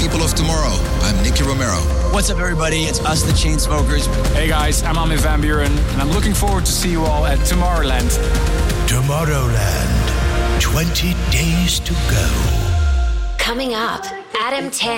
People of Tomorrow. I'm Nicky Romero. What's up, everybody? It's us, the Chainsmokers. Hey guys, I'm Armin van Buuren, and I'm looking forward to see you all at Tomorrowland. Tomorrowland, 20 days to go. Coming up, Adam 10.